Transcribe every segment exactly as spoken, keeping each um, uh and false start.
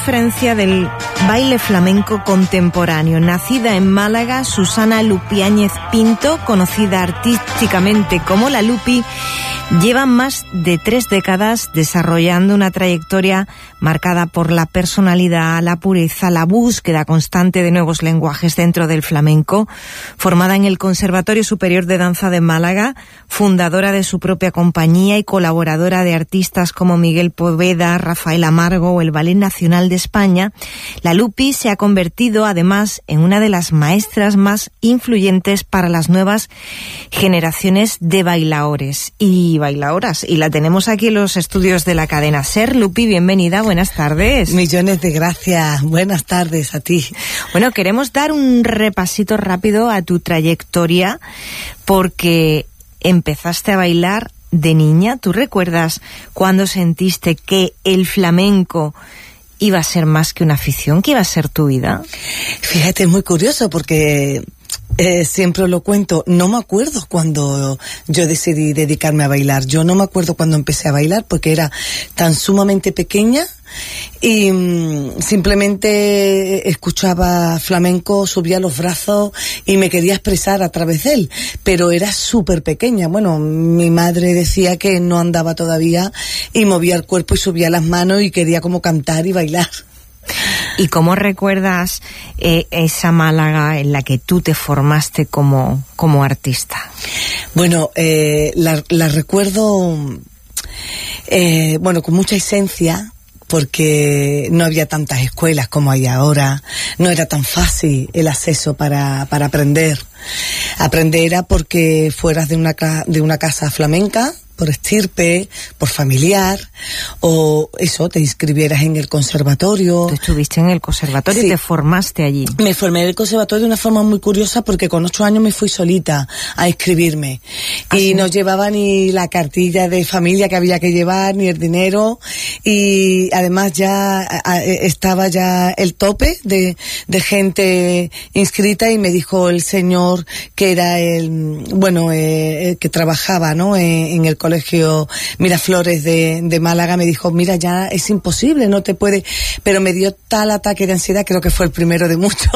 referencia del baile flamenco contemporáneo. Nacida en Málaga, Susana Lupiáñez Pinto, conocida artísticamente como La Lupi, lleva más de tres décadas desarrollando una trayectoria marcada por la personalidad, la pureza, la búsqueda constante de nuevos lenguajes dentro del flamenco. Formada en el Conservatorio Superior de Danza de Málaga, fundadora de su propia compañía y colaboradora de artistas como Miguel Poveda, Rafael Amargo o el Ballet Nacional de España, La Lupi se ha convertido además en una de las maestras más influyentes para las nuevas generaciones de bailaores y bailadoras. Y la tenemos aquí en los estudios de la cadena SER. Lupi, bienvenida, buenas tardes. Millones de gracias, buenas tardes a ti. Bueno, queremos dar un repasito rápido a tu trayectoria porque empezaste a bailar de niña. ¿Tú recuerdas cuando sentiste que el flamenco iba a ser más que una afición, que iba a ser tu vida? Fíjate, es muy curioso porque eh, siempre lo cuento. No me acuerdo cuando yo decidí dedicarme a bailar. Yo no me acuerdo cuando empecé a bailar porque era tan sumamente pequeña y mmm, simplemente escuchaba flamenco, subía los brazos y me quería expresar a través de él, pero era súper pequeña. Bueno, mi madre decía que no andaba todavía y movía el cuerpo y subía las manos y quería como cantar y bailar. ¿Y cómo recuerdas eh, esa Málaga en la que tú te formaste como, como artista? Bueno, eh, la, la recuerdo eh, bueno, con mucha esencia, porque no había tantas escuelas como hay ahora, no era tan fácil el acceso para, para aprender. Aprender era porque fueras de una, de una casa flamenca, por estirpe, por familiar, o eso, te inscribieras en el conservatorio. Tú estuviste en el conservatorio, sí, y te formaste allí. Me formé en el conservatorio de una forma muy curiosa porque con ocho años me fui solita a inscribirme. ¿Ah, y sí? No llevaba ni la cartilla de familia que había que llevar, ni el dinero, y además ya a, estaba ya el tope de, de gente inscrita, y me dijo el señor que era el, bueno, eh, que trabajaba, ¿no?, en, en el colegio Miraflores de, de Málaga, me dijo, mira, ya es imposible, no te puede, pero me dio tal ataque de ansiedad, creo que fue el primero de muchos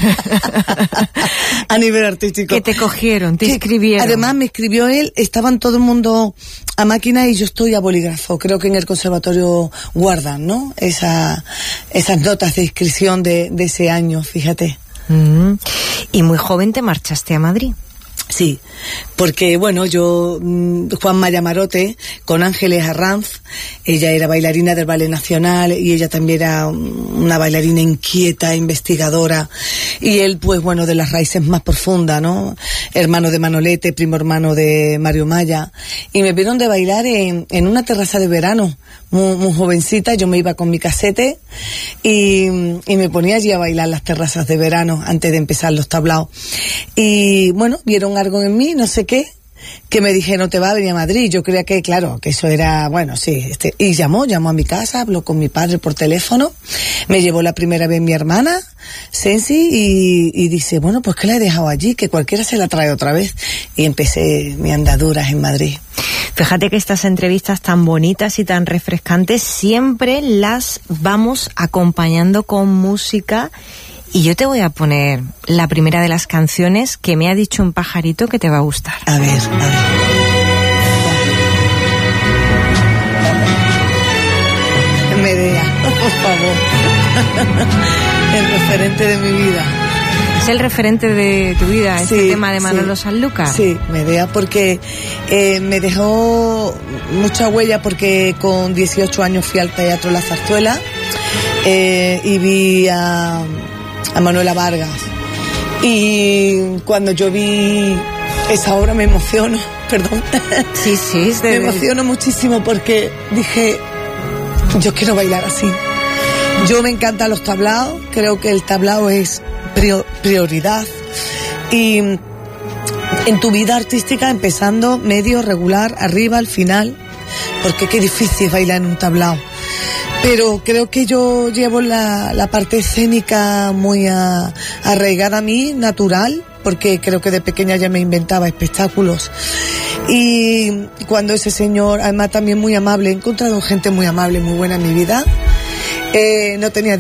a nivel artístico. Que te cogieron, te que, inscribieron. Además me escribió él, estaban todo el mundo a máquina y yo estoy a bolígrafo. Creo que en el conservatorio guardan, ¿no?, Esa, esas notas de inscripción de, de ese año, fíjate. Mm. Y muy joven te marchaste a Madrid. Sí, porque bueno, yo, Juan Maya Marote, con Ángeles Arranz, ella era bailarina del Ballet Nacional y ella también era una bailarina inquieta, investigadora, y él, pues bueno, de las raíces más profundas, ¿no?, hermano de Manolete, primo hermano de Mario Maya, y me vieron de bailar en, en una terraza de verano, muy, muy jovencita. Yo me iba con mi casete y, y me ponía allí a bailar las terrazas de verano antes de empezar los tablaos, y bueno, vieron algo en mí, no sé qué, que me dije, no te va a venir a Madrid. Yo creía que, claro, que eso era, bueno, sí, este, y llamó, llamó a mi casa, habló con mi padre por teléfono, me llevó la primera vez mi hermana, Sensi, y, y dice, bueno, pues que la he dejado allí, que cualquiera se la trae otra vez, y empecé mi andaduras en Madrid. Fíjate que estas entrevistas tan bonitas y tan refrescantes siempre las vamos acompañando con música. Y yo te voy a poner la primera de las canciones que me ha dicho un pajarito que te va a gustar. A ver, a ver. Medea, por favor. El referente de mi vida. ¿Es el referente de tu vida, sí, este tema de Manolo sí, Sanlúcar? Sí, Medea, porque eh, me dejó mucha huella, porque con dieciocho años fui al Teatro La Zarzuela eh, y vi a... a Manuela Vargas, y cuando yo vi esa obra me emociono, perdón, sí, sí, me emociono muchísimo porque dije, yo quiero bailar así. Yo me encantan los tablaos, creo que el tablao es prioridad, y en tu vida artística, empezando, medio, regular, arriba, al final, porque qué difícil es bailar en un tablao. Pero creo que yo llevo la, la parte escénica muy a, arraigada a mí, natural, porque creo que de pequeña ya me inventaba espectáculos. Y cuando ese señor, además también muy amable, he encontrado gente muy amable, muy buena en mi vida, eh, no tenía